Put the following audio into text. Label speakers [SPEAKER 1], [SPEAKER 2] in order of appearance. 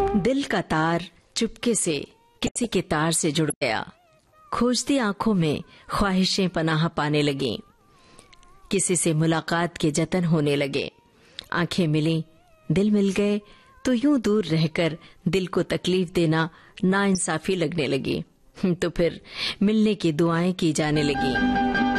[SPEAKER 1] दिल का तार चुपके से किसी के तार से जुड़ गया। खोजती आंखों में ख्वाहिशें पनाह पाने लगीं। किसी से मुलाकात के जतन होने लगे। आंखें मिली, दिल मिल गए तो यूं दूर रहकर दिल को तकलीफ देना नाइंसाफी लगने लगी। तो फिर मिलने की दुआएं की जाने लगी।